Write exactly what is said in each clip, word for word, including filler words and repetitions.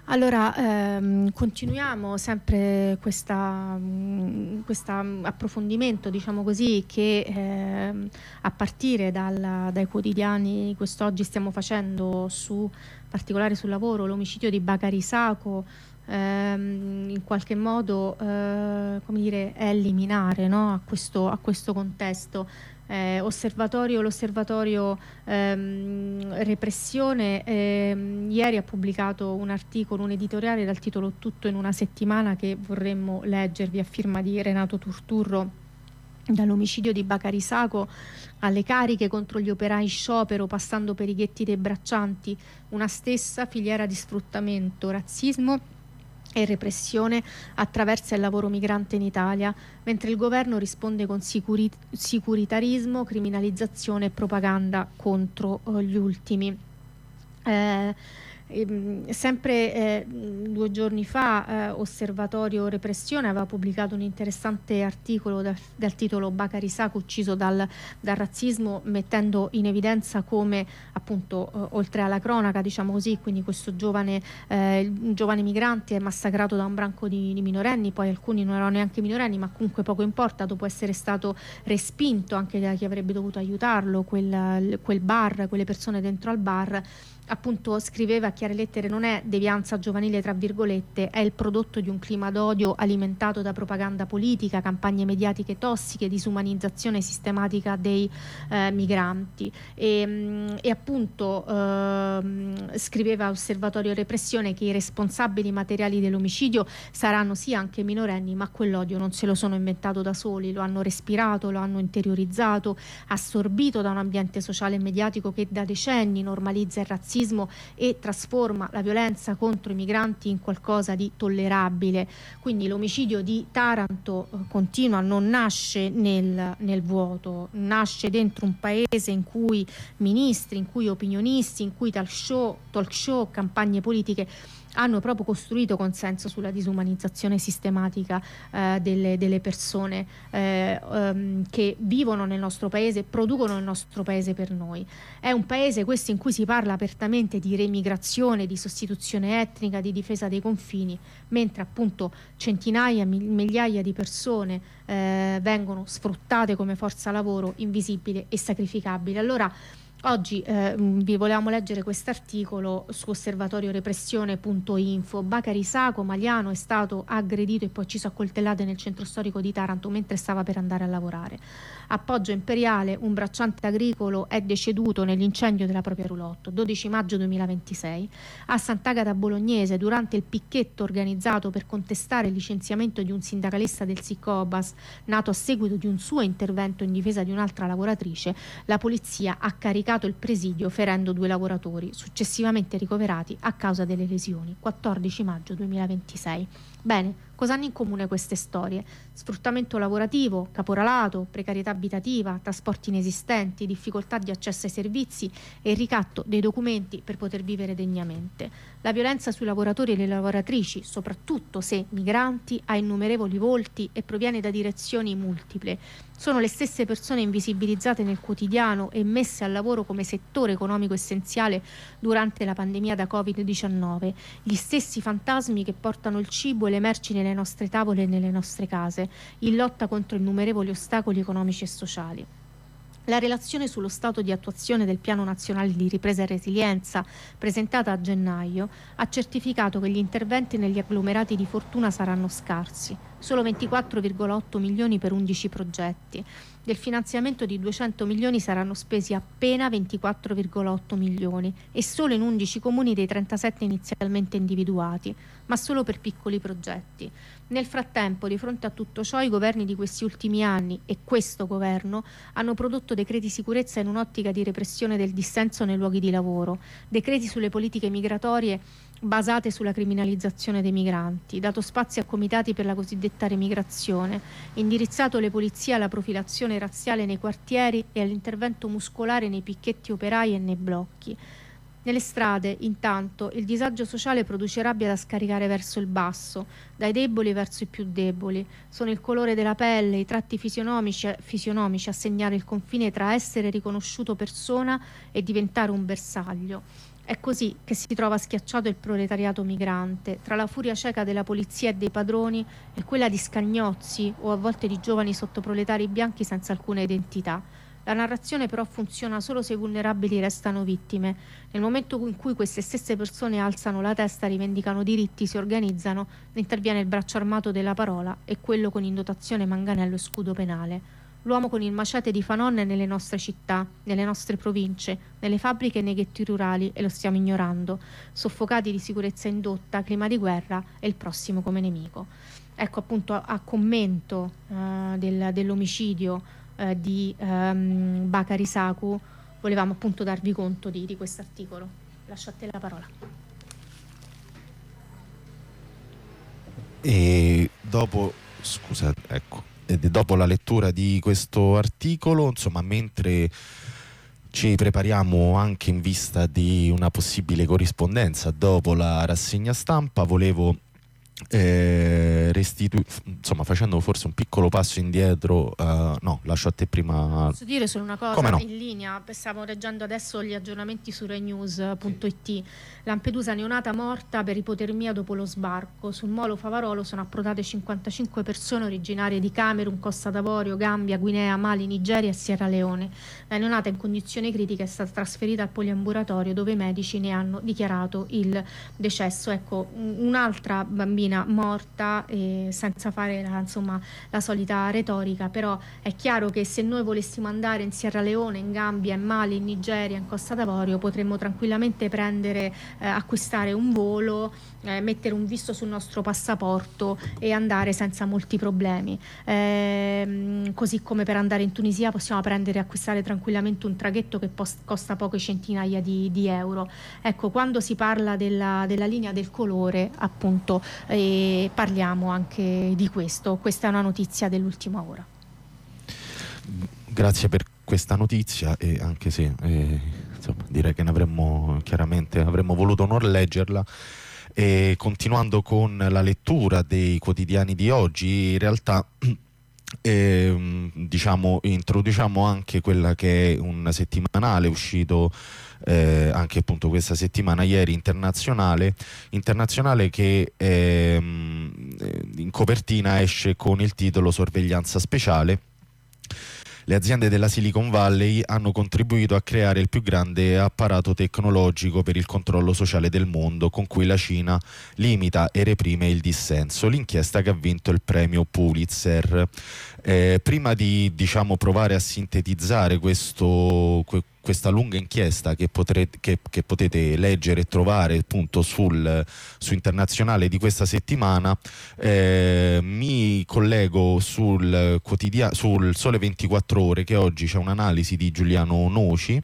Allora, ehm, continuiamo sempre questa, questa approfondimento, diciamo così, che ehm, a partire dal, dai quotidiani quest'oggi stiamo facendo su, in particolare sul lavoro, l'omicidio di Bakary Sacco, ehm, in qualche modo eh, come dire, è liminare, no? a, questo, a questo contesto. Eh, osservatorio, l'osservatorio ehm, repressione ehm, ieri ha pubblicato un articolo, un editoriale dal titolo Tutto in una settimana, che vorremmo leggervi, a firma di Renato Turturro. Dall'omicidio di Bakary Sacco alle cariche contro gli operai sciopero, passando per i ghetti dei braccianti, una stessa filiera di sfruttamento, razzismo e repressione attraversa il lavoro migrante in Italia, mentre il governo risponde con sicuri- sicuritarismo, criminalizzazione e propaganda contro eh, gli ultimi. Eh, ehm, sempre eh, due giorni fa eh, Osservatorio Repressione aveva pubblicato un interessante articolo dal, dal titolo Bakary Sacco ucciso dal, dal razzismo, mettendo in evidenza come appunto eh, oltre alla cronaca, diciamo così, quindi questo giovane, eh, giovane migrante è massacrato da un branco di, di minorenni, poi alcuni non erano neanche minorenni, ma comunque poco importa, dopo essere stato respinto anche da chi avrebbe dovuto aiutarlo, quel, quel bar, quelle persone dentro al bar. Appunto scriveva a chiare lettere: non è devianza giovanile tra virgolette, è il prodotto di un clima d'odio alimentato da propaganda politica, campagne mediatiche tossiche, disumanizzazione sistematica dei eh, migranti e, e appunto eh, scriveva Osservatorio Repressione che i responsabili materiali dell'omicidio saranno sì anche minorenni, ma quell'odio non se lo sono inventato da soli, lo hanno respirato, lo hanno interiorizzato, assorbito da un ambiente sociale e mediatico che da decenni normalizza il razzismo e trasforma la violenza contro i migranti in qualcosa di tollerabile. Quindi l'omicidio di Taranto eh, continua, non nasce nel, nel vuoto, nasce dentro un paese in cui ministri, in cui opinionisti, in cui talk show, talk show, campagne politiche hanno proprio costruito consenso sulla disumanizzazione sistematica eh, delle, delle persone eh, um, che vivono nel nostro paese, producono nel nostro paese per noi. È un paese questo in cui si parla apertamente di remigrazione, di sostituzione etnica, di difesa dei confini, mentre appunto centinaia, migliaia di persone eh, vengono sfruttate come forza lavoro invisibile e sacrificabile. Allora oggi eh, vi volevamo leggere quest'articolo su osservatorio repressione punto info. Bakary Sacco, maliano, è stato aggredito e poi ucciso a coltellate nel centro storico di Taranto mentre stava per andare a lavorare. A Poggio Imperiale un bracciante agricolo è deceduto nell'incendio della propria roulotte, dodici maggio duemilaventisei. A Sant'Agata Bolognese, durante il picchetto organizzato per contestare il licenziamento di un sindacalista del Sicobas, nato a seguito di un suo intervento in difesa di un'altra lavoratrice, la polizia ha caricato il presidio ferendo due lavoratori, successivamente ricoverati a causa delle lesioni. quattordici maggio duemilaventisei. Bene, cosa hanno in comune queste storie? Sfruttamento lavorativo, caporalato, precarietà abitativa, trasporti inesistenti, difficoltà di accesso ai servizi e il ricatto dei documenti per poter vivere degnamente. La violenza sui lavoratori e le lavoratrici, soprattutto se migranti, ha innumerevoli volti e proviene da direzioni multiple. Sono le stesse persone invisibilizzate nel quotidiano e messe al lavoro come settore economico essenziale durante la pandemia da covid diciannove, gli stessi fantasmi che portano il cibo e le merci nelle nostre tavole e nelle nostre case, in lotta contro innumerevoli ostacoli economici e sociali. La relazione sullo stato di attuazione del Piano Nazionale di Ripresa e Resilienza, presentata a gennaio, ha certificato che gli interventi negli agglomerati di fortuna saranno scarsi, solo ventiquattro virgola otto milioni per undici progetti. Del finanziamento di duecento milioni saranno spesi appena ventiquattro virgola otto milioni e solo in undici comuni dei trentasette inizialmente individuati, ma solo per piccoli progetti. Nel frattempo, di fronte a tutto ciò, i governi di questi ultimi anni e questo governo hanno prodotto decreti sicurezza in un'ottica di repressione del dissenso nei luoghi di lavoro, decreti sulle politiche migratorie basate sulla criminalizzazione dei migranti, dato spazio a comitati per la cosiddetta remigrazione, indirizzato le polizie alla profilazione razziale nei quartieri e all'intervento muscolare nei picchetti operai e nei blocchi. Nelle strade, intanto, il disagio sociale produce rabbia da scaricare verso il basso, dai deboli verso i più deboli. Sono il colore della pelle, i tratti fisionomici, fisionomici a segnare il confine tra essere riconosciuto persona e diventare un bersaglio. È così che si trova schiacciato il proletariato migrante, tra la furia cieca della polizia e dei padroni e quella di scagnozzi o a volte di giovani sottoproletari bianchi senza alcuna identità. La narrazione però funziona solo se i vulnerabili restano vittime. Nel momento in cui queste stesse persone alzano la testa, rivendicano diritti, si organizzano, interviene il braccio armato della parola e quello con in dotazione manganello e scudo penale. L'uomo con il macete di Fanon è nelle nostre città, nelle nostre province, nelle fabbriche e nei ghetti rurali e lo stiamo ignorando, soffocati di sicurezza indotta, clima di guerra e il prossimo come nemico. Ecco appunto a, a commento uh, del, dell'omicidio uh, di um, Bakary Saku volevamo appunto darvi conto di, di questo articolo. Lascio a te la parola. E dopo, scusate, ecco. E dopo la lettura di questo articolo, insomma, mentre ci prepariamo anche in vista di una possibile corrispondenza dopo la rassegna stampa, volevo eh, restituire, insomma, facendo forse un piccolo passo indietro, uh, no, lascio a te prima. Posso dire solo una cosa? Come no? In linea, stiamo leggendo adesso gli aggiornamenti su rai news punto it. Lampedusa neonata morta per ipotermia dopo lo sbarco. Sul molo Favarolo sono approdate cinquantacinque persone originarie di Camerun, Costa d'Avorio, Gambia, Guinea, Mali, Nigeria e Sierra Leone. La neonata in condizioni critiche è stata trasferita al poliambulatorio dove i medici ne hanno dichiarato il decesso. Ecco, un'altra bambina morta eh, senza fare la, insomma, la solita retorica, però è chiaro che se noi volessimo andare in Sierra Leone, in Gambia, in Mali, in Nigeria, in Costa d'Avorio, potremmo tranquillamente prendere Eh, acquistare un volo, eh, mettere un visto sul nostro passaporto e andare senza molti problemi. Eh, così come per andare in Tunisia possiamo prendere e acquistare tranquillamente un traghetto che post- costa poche centinaia di, di euro. Ecco, quando si parla della, della linea del colore, appunto, eh, parliamo anche di questo. Questa è una notizia dell'ultima ora. Grazie per questa notizia, e anche se eh, insomma, direi che ne avremmo chiaramente avremmo voluto non leggerla. E continuando con la lettura dei quotidiani di oggi, in realtà eh, diciamo introduciamo anche quella che è un settimanale uscito eh, anche appunto questa settimana, ieri, internazionale internazionale che ehm, in copertina esce con il titolo Sorveglianza speciale. Le aziende della Silicon Valley hanno contribuito a creare il più grande apparato tecnologico per il controllo sociale del mondo, con cui la Cina limita e reprime il dissenso. L'inchiesta che ha vinto il premio Pulitzer. Eh, prima di diciamo provare a sintetizzare questo, que, questa lunga inchiesta che, potrete, che, che potete leggere e trovare appunto sul, su Internazionale di questa settimana, eh, mi collego sul, quotidia- sul Sole ventiquattro Ore, che oggi c'è un'analisi di Giuliano Noci,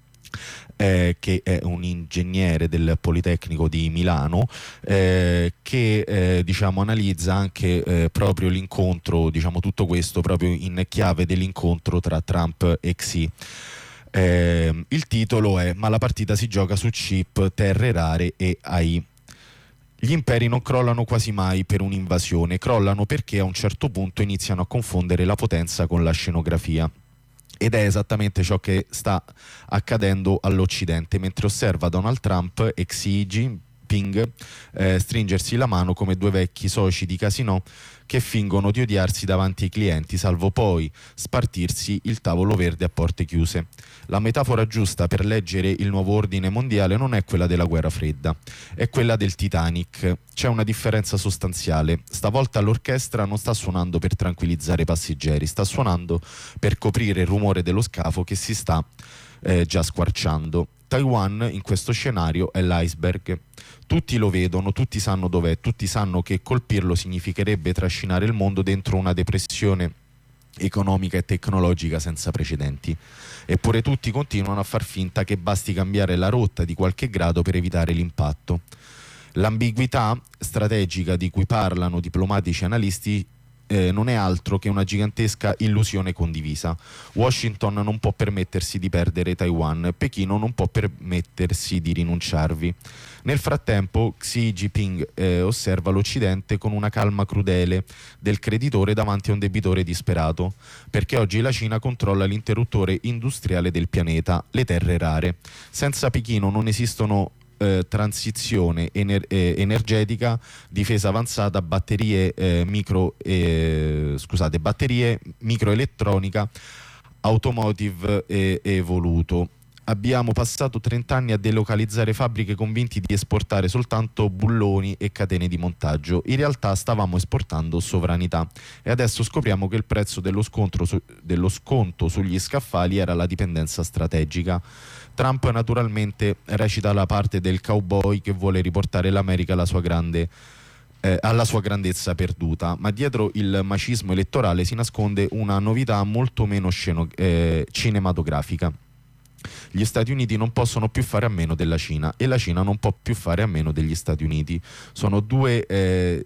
Eh, che è un ingegnere del Politecnico di Milano, eh, che eh, diciamo analizza anche eh, proprio l'incontro, diciamo tutto questo proprio in chiave dell'incontro tra Trump e Xi. Eh, il titolo è "Ma la partita si gioca su chip, terre rare e A I". Gli imperi non crollano quasi mai per un'invasione, crollano perché a un certo punto iniziano a confondere la potenza con la scenografia. Ed è esattamente ciò che sta accadendo all'Occidente, mentre osserva Donald Trump e Xi Jinping eh, stringersi la mano come due vecchi soci di casinò che fingono di odiarsi davanti ai clienti, salvo poi spartirsi il tavolo verde a porte chiuse. La metafora giusta per leggere il nuovo ordine mondiale non è quella della guerra fredda, è quella del Titanic. C'è una differenza sostanziale. Stavolta l'orchestra non sta suonando per tranquillizzare i passeggeri, sta suonando per coprire il rumore dello scafo che si sta eh, già squarciando. Taiwan in questo scenario è l'iceberg. Tutti lo vedono, tutti sanno dov'è, tutti sanno che colpirlo significherebbe trascinare il mondo dentro una depressione economica e tecnologica senza precedenti. Eppure tutti continuano a far finta che basti cambiare la rotta di qualche grado per evitare l'impatto. L'ambiguità strategica di cui parlano diplomatici e analisti Eh, non è altro che una gigantesca illusione condivisa. Washington non può permettersi di perdere Taiwan, Pechino non può permettersi di rinunciarvi. Nel frattempo Xi Jinping eh, osserva l'Occidente con una calma crudele del creditore davanti a un debitore disperato, perché oggi la Cina controlla l'interruttore industriale del pianeta, le terre rare. Senza Pechino non esistono eh, transizione ener eh, energetica, difesa avanzata, batterie eh, micro eh, scusate, batterie, microelettronica, automotive e evoluto. Abbiamo passato trenta anni a delocalizzare fabbriche convinti di esportare soltanto bulloni e catene di montaggio. In realtà stavamo esportando sovranità e adesso scopriamo che il prezzo dello, su dello sconto sugli scaffali era la dipendenza strategica. Trump naturalmente recita la parte del cowboy che vuole riportare l'America alla sua grande Eh, alla sua grandezza perduta, ma dietro il macismo elettorale si nasconde una novità molto meno sceno eh, cinematografica. Gli Stati Uniti non possono più fare a meno della Cina e la Cina non può più fare a meno degli Stati Uniti. Sono due eh,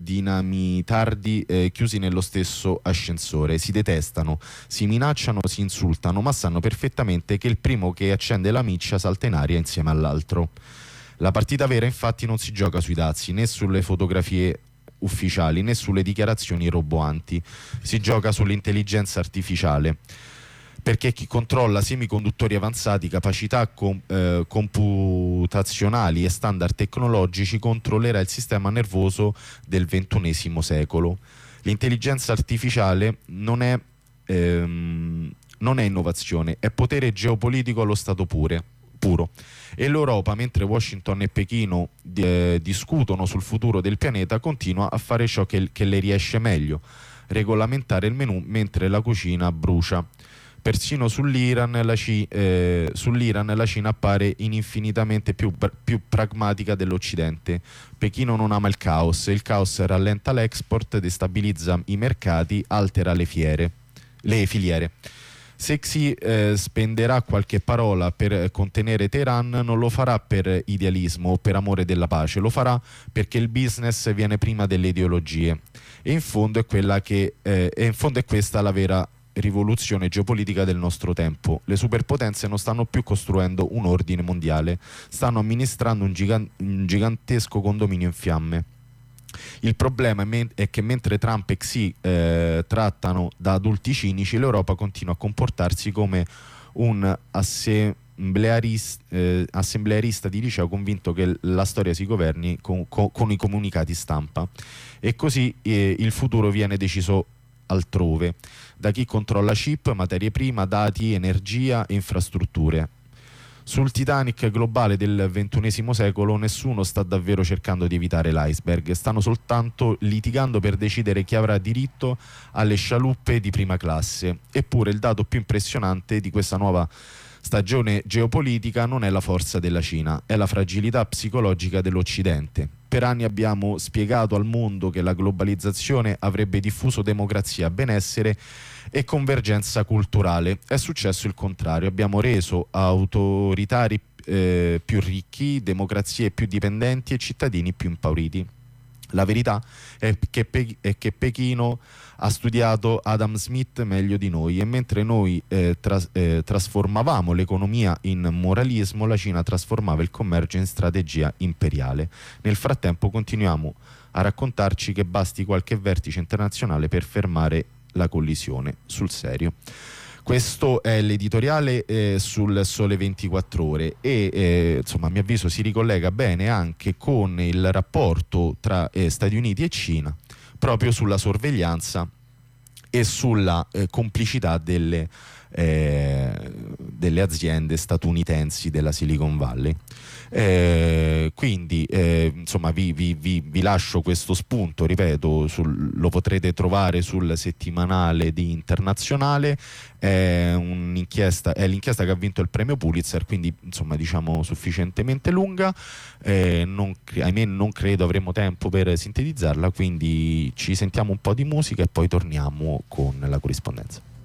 dinamitardi eh, chiusi nello stesso ascensore, si detestano, si minacciano, si insultano, ma sanno perfettamente che il primo che accende la miccia salta in aria insieme all'altro. La partita vera infatti non si gioca sui dazi, né sulle fotografie ufficiali, né sulle dichiarazioni roboanti, si gioca sull'intelligenza artificiale, perché chi controlla semiconduttori avanzati, capacità com eh, computazionali e standard tecnologici controllerà il sistema nervoso del ventunesimo secolo. L'intelligenza artificiale non è, ehm, non è innovazione, è potere geopolitico allo stato pure. Puro. E l'Europa, mentre Washington e Pechino eh, discutono sul futuro del pianeta, continua a fare ciò che, che le riesce meglio, regolamentare il menù mentre la cucina brucia. Persino sull'Iran la, eh, sull'Iran la Cina appare infinitamente più, più pragmatica dell'Occidente. Pechino non ama il caos, il caos rallenta l'export, destabilizza i mercati, altera le, fiere, le filiere. Se Xi eh, spenderà qualche parola per contenere Teheran, non lo farà per idealismo o per amore della pace, lo farà perché il business viene prima delle ideologie. E in fondo è, quella che, eh, e in fondo è questa la vera rivoluzione geopolitica del nostro tempo. Le superpotenze non stanno più costruendo un ordine mondiale, stanno amministrando un, gigan un gigantesco condominio in fiamme. Il problema è che mentre Trump e Xi eh, trattano da adulti cinici, l'Europa continua a comportarsi come un assemblearista, eh, assemblearista di liceo convinto che la storia si governi con, con, con i comunicati stampa, e così eh, il futuro viene deciso altrove, da chi controlla chip, materie prime, dati, energia e infrastrutture. Sul Titanic globale del ventunesimo secolo nessuno sta davvero cercando di evitare l'iceberg, stanno soltanto litigando per decidere chi avrà diritto alle scialuppe di prima classe. Eppure il dato più impressionante di questa nuova stagione geopolitica non è la forza della Cina, è la fragilità psicologica dell'Occidente. Per anni abbiamo spiegato al mondo che la globalizzazione avrebbe diffuso democrazia, benessere e convergenza culturale. È successo il contrario, abbiamo reso autoritari eh, più ricchi, democrazie più dipendenti e cittadini più impauriti. La verità è che, Pe è che Pechino ha studiato Adam Smith meglio di noi, e mentre noi eh, tras eh, trasformavamo l'economia in moralismo, la Cina trasformava il commercio in strategia imperiale. Nel frattempo continuiamo a raccontarci che basti qualche vertice internazionale per fermare la collisione. Sul serio. Questo è l'editoriale eh, sul Sole ventiquattro Ore e eh, insomma, a mio avviso si ricollega bene anche con il rapporto tra eh, Stati Uniti e Cina, proprio sulla sorveglianza e sulla eh, complicità delle, eh, delle aziende statunitensi della Silicon Valley. Eh, quindi eh, insomma vi, vi, vi, vi lascio questo spunto, ripeto, sul, lo potrete trovare sul settimanale di Internazionale. È un'inchiesta, è l'inchiesta che ha vinto il premio Pulitzer, quindi insomma diciamo sufficientemente lunga, eh, non, ahimè non credo avremo tempo per sintetizzarla, quindi ci sentiamo un po' di musica e poi torniamo con la corrispondenza.